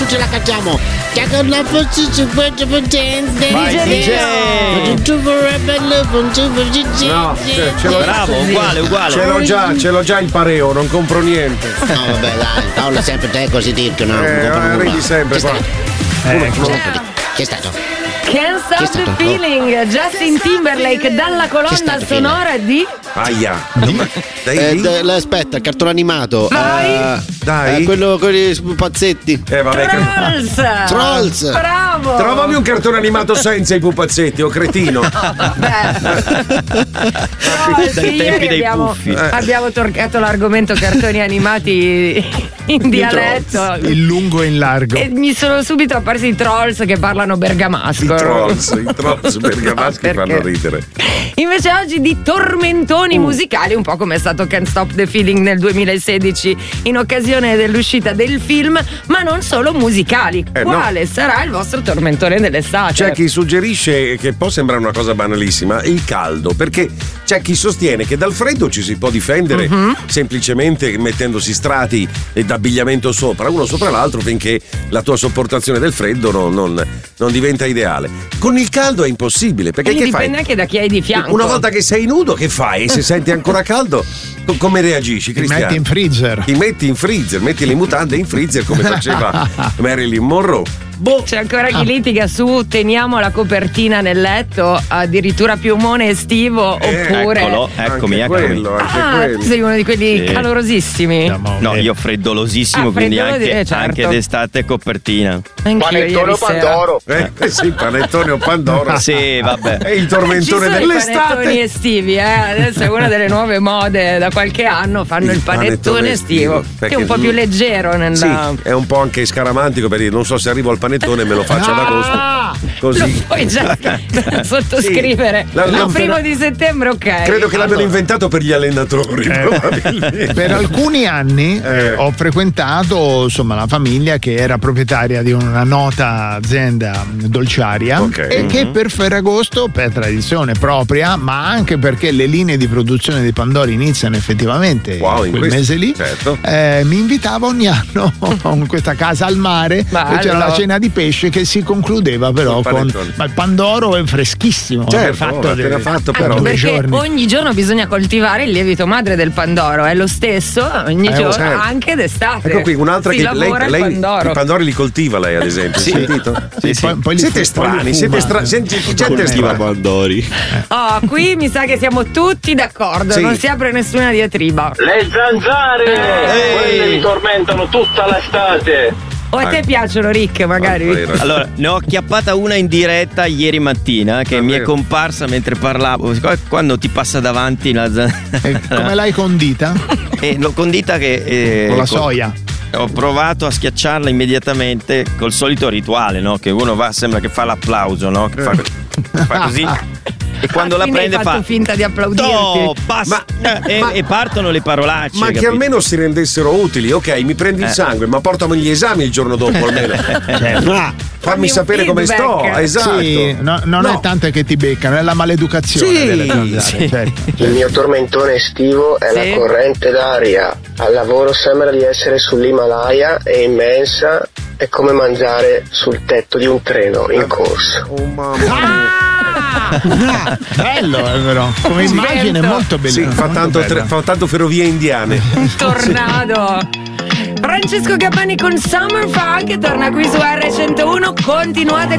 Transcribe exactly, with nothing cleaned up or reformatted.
ce la cantiamo. Che con la voce cinquanta potente. No, ce, ce l'ho, bravo, uguale, uguale. Ce l'ho già, ce l'ho già il pareo, non compro niente. No, vabbè, dai, Paolo, sempre te così dirti, no? Eh, non eh, ridi sempre Che qua. è Eh, stato? Che è stato? Can't Chi è Stop the stato? Feeling, Justin Timberlake dalla colonna stato, sonora di Aia. Dai, Eh, di- d- aspetta, il cartone animato. Vai. Eh, Dai. eh, quello con i pazzetti. Eh, vabbè. che- Trolls. Trolls. Bravo. Trovami un cartone animato senza i pupazzetti, o cretino. Trolls, Dai tempi ieri dei abbiamo, puffi. abbiamo toccato l'argomento cartoni animati in dialetto. In lungo e in largo. E mi sono subito apparsi i trolls che parlano bergamasco. I trolls, i trolls bergamaschi No, fanno perché? ridere. Invece oggi di tormentoni Uh. musicali, un po' come è stato Can't Stop the Feeling nel duemilasedici in occasione dell'uscita del film, ma non solo musicali. Eh, no. Quale sarà il vostro tormentone dell'estate? C'è chi suggerisce, che può sembrare una cosa banalissima, il caldo, perché c'è chi sostiene che dal freddo ci si può difendere Mhm. semplicemente mettendosi strati d'abbigliamento sopra, uno sopra l'altro, finché la tua sopportazione del freddo non, non- non diventa ideale. Con il caldo è impossibile, perché E che dipende fai? anche da chi hai di fianco. Una volta che sei nudo, che fai? E se senti ancora caldo, co- come reagisci, Ti Cristiano? metti in freezer. Ti metti in freezer, metti le mutande in freezer come faceva Marilyn Monroe. Boh. C'è ancora chi litiga su teniamo la copertina nel letto, addirittura piumone estivo, Eh, oppure Eccolo, eccomi, anche eccomi. quello, anche ah, quello. tu sei uno di quelli Sì. calorosissimi. Siamo- No, eh, io freddolosissimo, Ah, quindi freddolo- anche, eh, certo. anche d'estate copertina. Anch'io ieri sera. Eh, eh sì, panettone o pandoro. Sì, vabbè. È il Ci tormentone sono i panettoni dell'estate. estivi, eh? Adesso è una delle nuove mode da qualche anno, fanno il, Il panettone, panettone estivo, estivo, che è perché- un po' più leggero nella... Sì, è un po' anche scaramantico, perché non so se arrivo al panettone e me lo faccio ad agosto. Lo Così. puoi già sottoscrivere. Sì. La- Il la- primo di settembre, ok. Credo che l'abbiano Allora. inventato per gli allenatori, Eh, probabilmente. per alcuni anni Eh. ho frequentato insomma la famiglia che era proprietaria di una nota azienda dolciaria Ok. e che per Ferragosto, per tradizione propria, ma anche perché le linee di produzione di Pandoro iniziano effettivamente Wow, in quel questo- mese lì, certo. eh, mi invitava ogni anno in questa casa al mare Bello. e c'era la cena di pesce che si concludeva però Col con panettone. ma il Pandoro è freschissimo, Certo, fatto appena de- fatto, Anche però. due perché giorni. ogni giorno bisogna coltivare il lievito madre del Pandoro, è lo stesso ogni Eh, giorno, certo. anche d'estate. Ecco qui un'altra si che lavora lei, il lei Pandoro. i pandori li coltiva lei, ad esempio. Sì. Hai sentito? Sì, poi- poi li Siete fu- poi li strani, fuma. siete strani. Senti, gente Coltiva strana. Pandori. Oh, qui mi sa che siamo tutti d'accordo, Sì. non si apre nessuna diatriba. Le zanzare! Quelle mi tormentano tutta l'estate! O a te Ah. piacciono, Rick, magari? Ah, vero. Allora, ne ho acchiappata una in diretta ieri mattina che Ah, mi è vero. comparsa mentre parlavo. Quando ti passa davanti la zanzara. E come l'hai condita? E l'ho condita che. eh, Con la con- soia. Ho provato a schiacciarla immediatamente col solito rituale, no? Che uno va, sembra che fa l'applauso, no? Che fa, fa così. E quando Ah, la quindi prende hai fatto fa. finta di applaudirti. "To, passa", Ma- e, ma- e partono le parolacce. Ma che capito? almeno si rendessero utili, ok, mi prendi il Eh. sangue, ma portami gli esami il giorno dopo almeno. Ah, fammi un sapere come sto. feedback. Esatto. Sì, no- non No. è tanto che ti beccano, è la maleducazione Sì, delle zanzare. sì. certo. Il mio tormentone estivo è Sì. la corrente d'aria. Al lavoro sembra di essere sull'Himalaya, è immensa, è come mangiare sul tetto di un treno in corsa. Oh mamma mia. Ah, bello eh, però, come Un immagine è vento. molto Sì, bellissimo. fa tanto, tre- fa tanto ferrovie indiane. Un tornado. Francesco Gabbani con Summer Funk torna qui su R centouno. Continuate